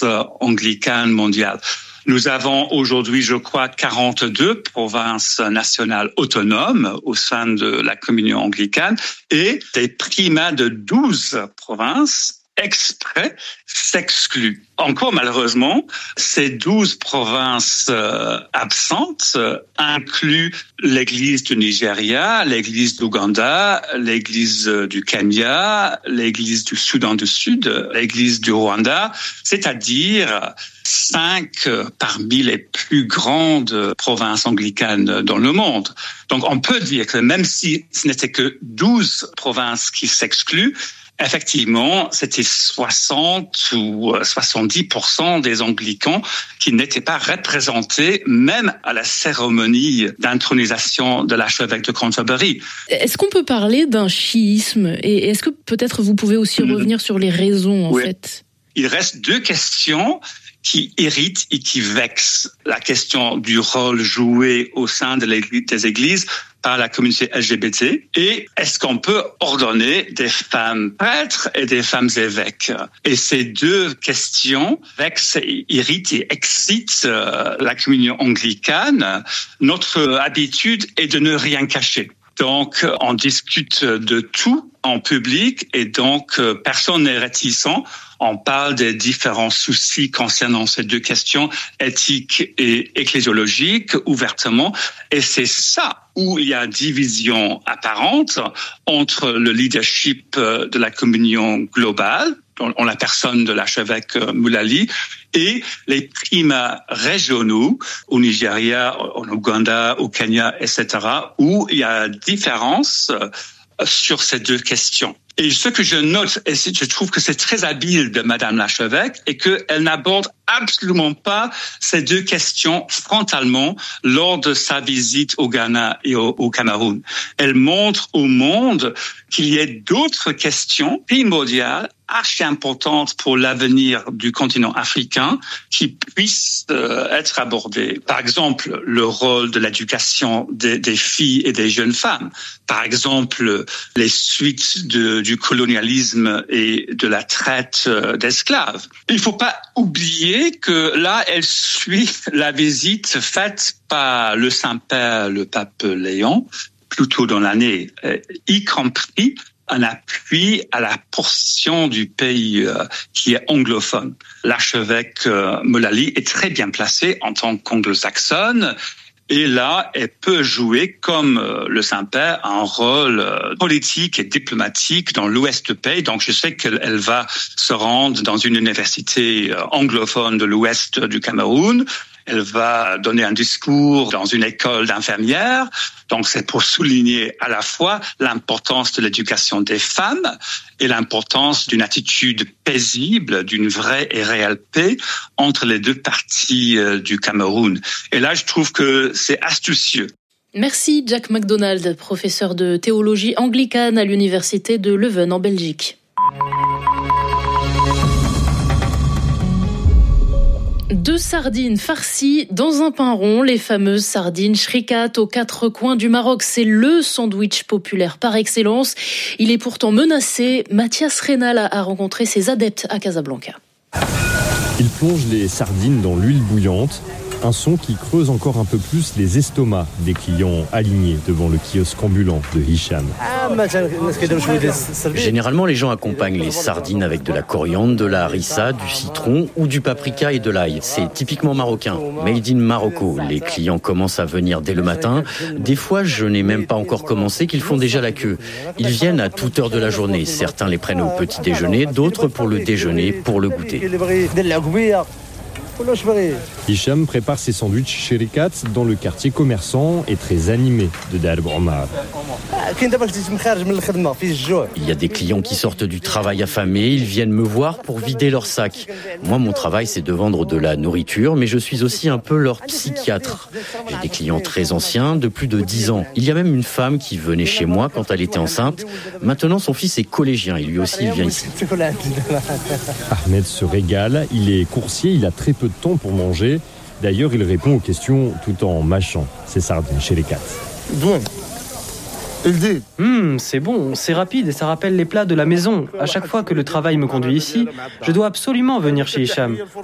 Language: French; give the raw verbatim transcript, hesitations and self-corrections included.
anglicane mondiale. Nous avons aujourd'hui, je crois, quarante-deux provinces nationales autonomes au sein de la communion anglicane et des primats de douze provinces exprès s'excluent. Encore malheureusement, ces douze provinces euh, absentes euh, incluent l'Église du Nigeria, l'Église d'Ouganda, l'Église du Kenya, l'Église du Soudan du Sud, l'Église du Rwanda, c'est-à-dire cinq parmi les plus grandes provinces anglicanes dans le monde. Donc on peut dire que même si ce n'était que douze provinces qui s'excluent, effectivement, c'était soixante ou soixante-dix pour cent des anglicans qui n'étaient pas représentés même à la cérémonie d'intronisation de l'archevêque de Canterbury. Est-ce qu'on peut parler d'un chiisme ? Et est-ce que peut-être vous pouvez aussi mmh. revenir sur les raisons, en oui. fait ? Il reste deux questions qui irritent et qui vexent. La question du rôle joué au sein de des églises par la communauté L G B T et est-ce qu'on peut ordonner des femmes prêtres et des femmes évêques. Et ces deux questions vexent, irritent et excitent la communion anglicane. Notre habitude est de ne rien cacher. Donc, on discute de tout en public et donc personne n'est réticent. On parle des différents soucis concernant ces deux questions éthiques et ecclésiologiques ouvertement. Et c'est ça où il y a division apparente entre le leadership de la communion globale, en la personne de l'archevêque Mullally, et les primats régionaux au Nigeria, en Ouganda, au Kenya, et cetera, où il y a différence sur ces deux questions. Et ce que je note, et je trouve que c'est très habile de Madame l'archevêque, est qu'elle n'aborde absolument pas ces deux questions frontalement lors de sa visite au Ghana et au, au Cameroun. Elle montre au monde qu'il y a d'autres questions primordiales, archi importantes pour l'avenir du continent africain, qui puissent euh, être abordées. Par exemple, le rôle de l'éducation des, des filles et des jeunes femmes. Par exemple, les suites de, du colonialisme et de la traite d'esclaves. Il ne faut pas oublier que là, elle suit la visite faite par le Saint-Père, le pape Léon, plus tôt dans l'année, y compris un appui à la portion du pays euh, qui est anglophone. L'archevêque euh, Mullally est très bien placé en tant qu'anglo-saxonne et là, elle peut jouer, comme euh, le Saint-Père, un rôle euh, politique et diplomatique dans l'ouest du pays. Donc, je sais qu'elle elle va se rendre dans une université euh, anglophone de l'ouest du Cameroun. Elle va donner un discours dans une école d'infirmières. Donc, c'est pour souligner à la fois l'importance de l'éducation des femmes et l'importance d'une attitude paisible, d'une vraie et réelle paix entre les deux parties du Cameroun. Et là, je trouve que c'est astucieux. Merci Jack MacDonald, professeur de théologie anglicane à l'université de Leuven en Belgique. Deux sardines farcies dans un pain rond, les fameuses sardines shrikat aux quatre coins du Maroc. C'est le sandwich populaire par excellence. Il est pourtant menacé. Mathias Reynal a rencontré ses adeptes à Casablanca. Il plonge les sardines dans l'huile bouillante. Un son qui creuse encore un peu plus les estomacs des clients alignés devant le kiosque ambulant de Hicham. Généralement, les gens accompagnent les sardines avec de la coriandre, de la harissa, du citron ou du paprika et de l'ail. C'est typiquement marocain, made in Morocco. Les clients commencent à venir dès le matin. Des fois, je n'ai même pas encore commencé qu'ils font déjà la queue. Ils viennent à toute heure de la journée. Certains les prennent au petit déjeuner, d'autres pour le déjeuner, pour le goûter. Hicham prépare ses sandwichs shrikat dans le quartier commerçant et très animé de Darb Omar. Il y a des clients qui sortent du travail affamés, ils viennent me voir pour vider leur sac. Moi, mon travail, c'est de vendre de la nourriture, mais je suis aussi un peu leur psychiatre. J'ai des clients très anciens, de plus de dix ans. Il y a même une femme qui venait chez moi quand elle était enceinte. Maintenant, son fils est collégien et lui aussi, il vient ici. Ahmed se régale, il est coursier, il a très peu de temps pour manger. D'ailleurs, il répond aux questions tout en mâchant ses sardines shrikat. Bon. Hum, c'est bon, c'est rapide et ça rappelle les plats de la maison. À chaque fois que le travail me conduit ici, je dois absolument venir chez Hicham.